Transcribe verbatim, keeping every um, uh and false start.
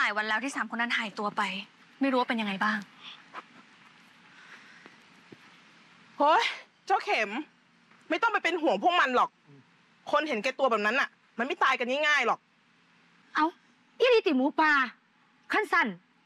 ายวันแล้วที่สามคนนั้นหายตัวไปไม่รู้ว่าเป็นยังไงบ้างเฮ้ยเจ้าเข็มไม่ต้องไปเป็นห่วงพวกมันหรอกคนเห็นแก่ตัวแบบนั้นน่ะมันไม่ตายกันง่ายๆหรอกเอาอีลีติหมูป่าขั้นสั้น